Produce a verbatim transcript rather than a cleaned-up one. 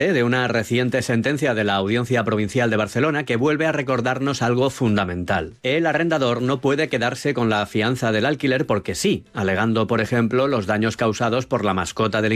de una reciente sentencia de la Audiencia Provincial de Barcelona que vuelve a recordarnos algo fundamental. El arrendador no puede quedarse con la fianza del alquiler porque sí, alegando, por ejemplo, los daños causados por la mascota del